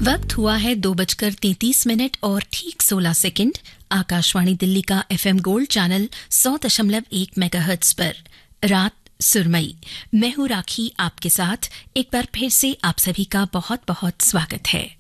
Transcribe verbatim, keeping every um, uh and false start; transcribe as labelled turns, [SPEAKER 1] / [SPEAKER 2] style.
[SPEAKER 1] वक्त हुआ है दो बजकर तैंतीस मिनट और ठीक सोलह सेकंड। आकाशवाणी दिल्ली का एफएम गोल्ड चैनल सौ दशमलव एक मेगाहर्ट्ज पर रात सुरमई। मैं हूं राखी, आपके साथ एक बार फिर से आप सभी का बहुत बहुत स्वागत है।